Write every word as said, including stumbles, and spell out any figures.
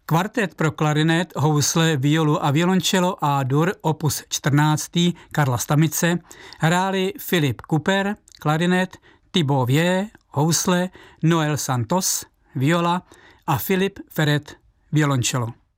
Kvartet pro klarinet, housle, violu a violoncello A-dur opus čtrnáct Karla Stamice hráli Philip Cooper, klarinet, Thibaut Vier, housle, Noel Santos, viola a Philip Ferret, violoncello.